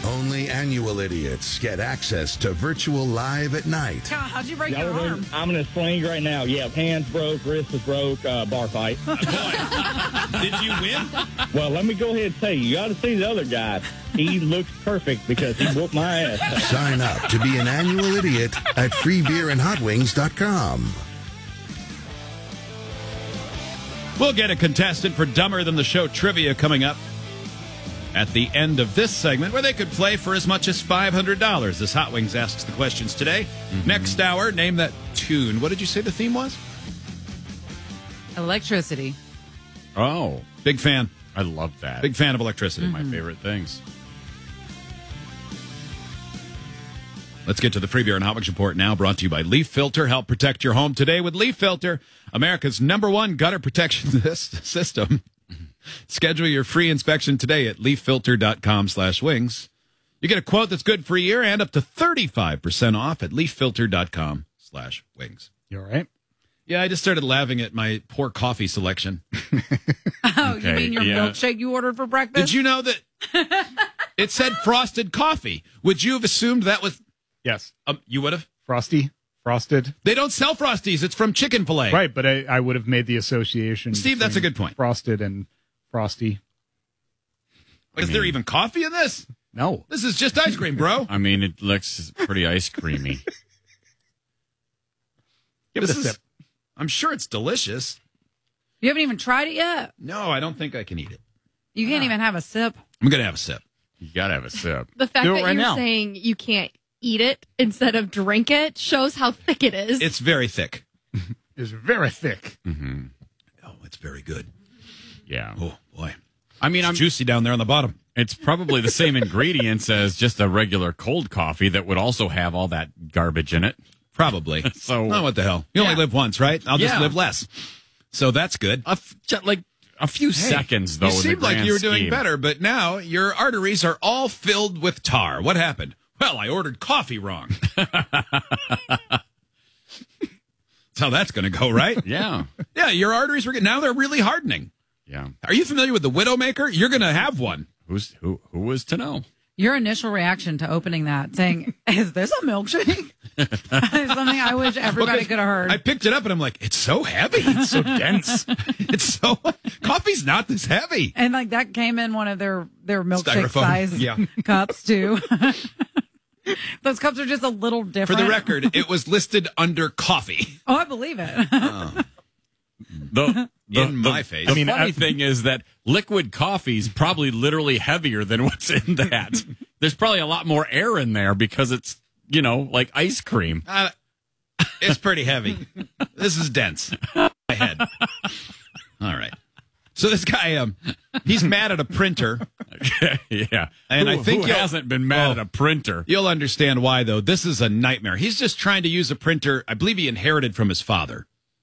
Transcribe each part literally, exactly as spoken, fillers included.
Only annual idiots get access to virtual live at night. God, how'd you break Y'all your are arm? in- I'm in a sling right now. Yeah, hands broke, wrist was broke, uh, bar fight. Did you win? Well, let me go ahead and tell you, you got to see the other guy. He looks perfect because he whooped my ass. Sign up to be an annual idiot at free beer and hot wings dot com. We'll get a contestant for Dumber Than the Show trivia coming up at the end of this segment, where they could play for as much as five hundred dollars. As Hot Wings asks the questions today. Mm-hmm. Next hour, name that tune. What did you say the theme was? Electricity. Oh, Big fan. I love that. Big fan of electricity. My favorite things. Let's get to the Free Beer and Hot Wings Report now, brought to you by Leaf Filter. Help protect your home today with Leaf Filter, America's number one gutter protection system. Schedule your free inspection today at leaf filter dot com slash wings. You get a quote that's good for a year and up to thirty-five percent off at leaf filter dot com slash wings. You all right? Yeah, I just started laughing at my poor coffee selection. Oh, Okay, you mean your yeah. milkshake you ordered for breakfast? Did you know that it said frosted coffee? Would you have assumed that was... Yes. Um, you would have? Frosty, frosted. They don't sell Frosties. It's from chicken filet. Right, but I, I would have made the association. Steve, that's a between good point. Frosted and frosty. Is there even coffee in this? No. This is just ice cream, bro. I mean, it looks pretty ice creamy. Give This it a is- sip. I'm sure it's delicious. You haven't even tried it yet? No, I don't think I can eat it. You can't even have a sip. I'm going to have a sip. You gotta have a sip. The fact Do it that right you're now. saying you can't eat it instead of drink it shows how thick it is. It's very thick. It's very thick. Mm-hmm. Oh, it's very good. Yeah. Oh, boy. I mean, It's I'm juicy down there on the bottom. It's probably the same ingredients as just a regular cold coffee that would also have all that garbage in it. Probably. So- oh, what the hell? You only Yeah. live once, right? I'll just Yeah. live less. So that's good. A f- ju- like a few seconds, though. You in the seemed like grand you were doing scheme. better, but now your arteries are all filled with tar. What happened? Well, I ordered coffee wrong. That's how that's going to go, right? Yeah. Yeah, your arteries were getting, now they're really hardening. Yeah. Are you familiar with the Widowmaker? You're going to have one. Who's who? Who was to know? Your initial reaction to opening that, saying, is this a milkshake? Something I wish everybody Because could have heard. I picked it up and I'm like, it's so heavy. It's so dense. It's so, coffee's not this heavy. and like that came in one of their, their milkshake Styrofoam. size Yeah. cups too. Those cups are just a little For different. the record, it was listed under coffee. Oh, I believe it. The, the In my face. The I mean, funny I- thing is that liquid coffee's probably literally heavier than what's in that. There's probably a lot more air in there because it's, you know, like ice cream. Uh, it's pretty heavy. This is dense. My head. All right. So this guy, um, he's mad at a printer. Yeah. And who, I think who you'll- hasn't been mad Oh. at a printer? You'll understand why, though. This is a nightmare. He's just trying to use a printer I believe he inherited from his father,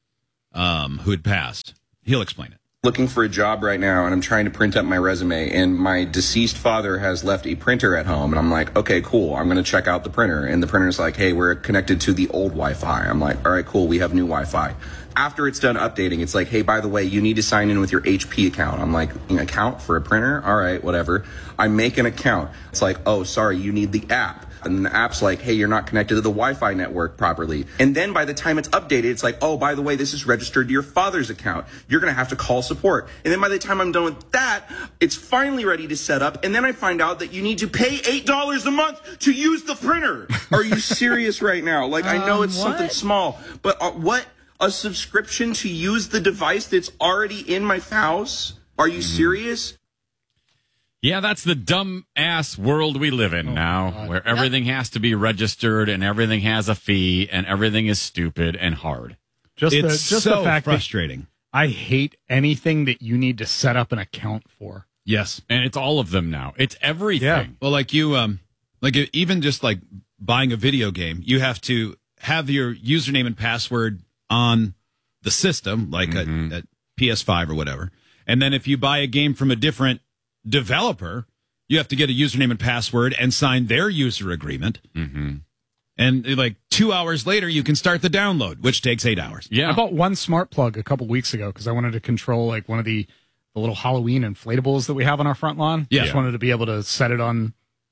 um, who had passed. He'll explain it. Looking for a job right now, and I'm trying to print up my resume, and my deceased father has left a printer at home, and I'm like, okay, cool, I'm going to check out the printer, and the printer's like, hey, we're connected to the old Wi-Fi. I'm like, all right, cool, we have new Wi-Fi. After it's done updating, it's like, hey, by the way, you need to sign in with your H P account. I'm like, an account for a printer? All right, whatever. I make an account. It's like, oh, sorry, you need the app. And the app's like, hey, you're not connected to the Wi-Fi network properly. And then by the time it's updated, it's like, oh, by the way, this is registered to your father's account. You're going to have to call support. And then by the time I'm done with that, it's finally ready to set up. And then I find out that you need to pay eight dollars a month to use the printer. Are you serious right now? Like, I know Um, it's what? something small, but uh, what? A subscription to use the device that's already in my house? Are you serious? Yeah, that's the dumb ass world we live in now, where everything has to be registered and everything has a fee and everything is stupid and hard. Just the, It's just so the fact frustrating. that I hate anything that you need to set up an account for. Yes. And it's all of them now. It's everything. Yeah. Well, like you, um, like even just like buying a video game, you have to have your username and password on the system, like Mhm. at, at P S five or whatever. And then if you buy a game from a different developer, you have to get a username and password and sign their user agreement. Mm-hmm. And like two hours later, you can start the download, which takes eight hours. Yeah. I bought one smart plug a couple weeks ago because I wanted to control like one of the, the little Halloween inflatables that we have on our front lawn. Yeah. Just wanted to be able to set it on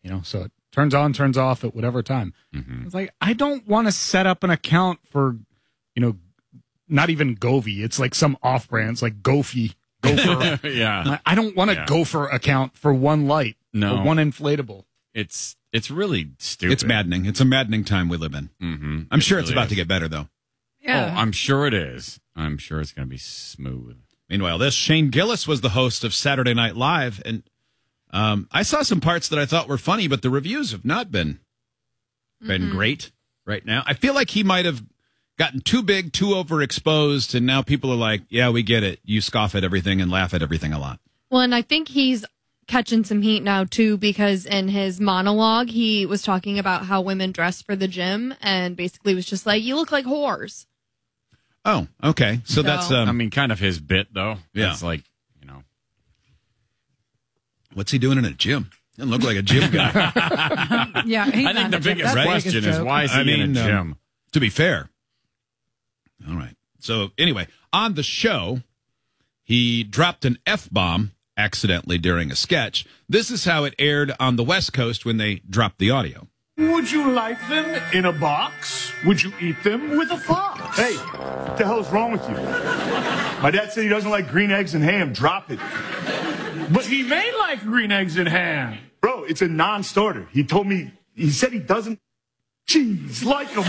You know, so it turns on, turns off at whatever time. Mm-hmm. It's like, I don't want to set up an account for, you know, not even Govee. It's like some off brand. It's like Gophy. Gopher. Yeah. I don't want a Yeah. Gopher account for one light. No. Or one inflatable. It's it's really stupid. It's maddening. It's a maddening time we live in. Mm-hmm. I'm It sure it's really about is. to get better, though. Yeah. Oh, I'm sure it is. I'm sure it's going to be smooth. Meanwhile, this Shane Gillis was the host of Saturday Night Live, and um, I saw some parts that I thought were funny, but the reviews have not been been great right now. I feel like he might have gotten too big, too overexposed, and now people are like, "Yeah, we get it. You scoff at everything and laugh at everything a lot." Well, and I think he's catching some heat now, too, because in his monologue, he was talking about how women dress for the gym and basically was just like, you look like whores. Oh, okay. So, So- that's um, I mean, kind of his bit, though. Yeah. It's like, you know. what's he doing in a gym? Doesn't look like a gym guy. yeah. he's I not think the a joke. biggest That's question is joke. why is he I in mean, a um, gym? to be fair. All right. So anyway, on the show, he dropped an F-bomb accidentally during a sketch. This is how it aired on the West Coast when they dropped the audio. Would you like them in a box? Would you eat them with a fox? Hey, what the hell is wrong with you? My dad said he doesn't like green eggs and ham. Drop it. But he may like green eggs and ham. Bro, it's a non-starter. He told me, he said he doesn't cheese like them.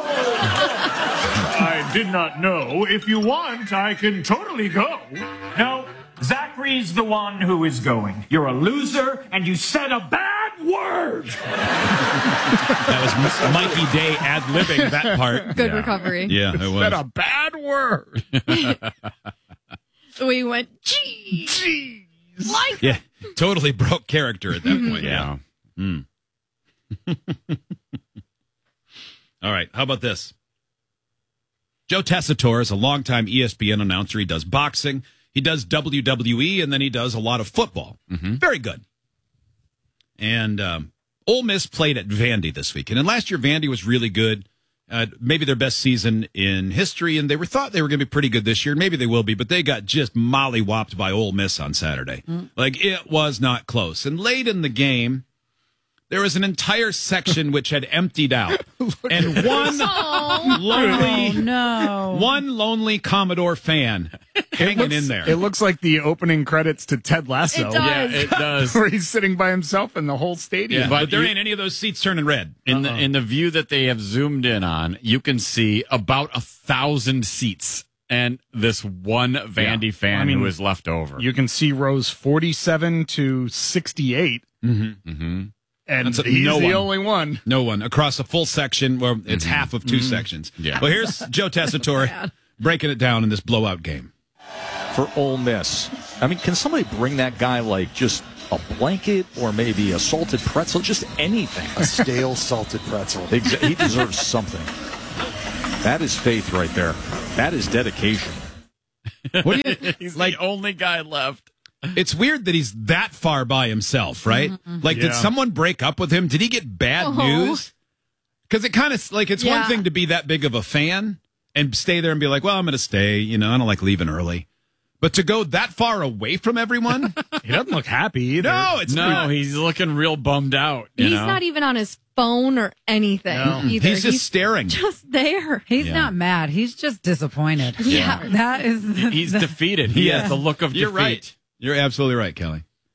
I did not know. If you want, I can totally go. No, Zachary's the one who is going. You're a loser, and you said a bad word. That was M- Mikey Day ad-libbing that part. Good Yeah. recovery. Yeah, it Said was. a bad word. We went, geez. Like Yeah, totally broke character at that point. Yeah. All right, how about this? Joe Tessitore is a longtime E S P N announcer. He does boxing, he does W W E, and then he does a lot of football. Very good. And um, Ole Miss played at Vandy this weekend. And last year, Vandy was really good. Uh, maybe their best season in history, and they were thought they were going to be pretty good this year. Maybe they will be, but they got just molly-whopped by Ole Miss on Saturday. Like, it was not close. And late in the game, there was an entire section which had emptied out. And one Oh, lonely, no. one lonely Commodore fan hanging looks, in there. It looks like the opening credits to Ted Lasso. It does. Yeah, it does. Where he's sitting by himself in the whole stadium. Yeah, but but there you- ain't any of those seats turning red. In the in the view that they have zoomed in on, you can see about a thousand seats and this one Vandy Yeah. fan I mean, who is left over. You can see rows forty-seven to sixty-eight. mm-hmm. And That's a- he's no the one. only one. No one across a full section. Well, it's half of two sections. Yeah. Well, here's Joe Tessitore breaking it down in this blowout game. For Ole Miss, I mean, can somebody bring that guy like just a blanket or maybe a salted pretzel, just anything? A stale salted pretzel. Exa- he deserves something. That is faith right there. That is dedication. What do you He's like? the only guy left. It's weird that he's that far by himself, right? Like, did Yeah. someone break up with him? Did he get bad Oh. news? Because it kind of like it's one Yeah. thing to be that big of a fan and stay there and be like, well, I'm going to stay. You know, I don't like leaving early. But to go that far away from everyone? He doesn't look happy either. No, it's No, not. he's looking real bummed out. You He's know? not even on his phone or anything No. either. He's just staring. just there. He's Yeah. not mad. He's just disappointed. Yeah. That is. He's defeated. He has the look of You're defeat. right. You're absolutely right, Kelly.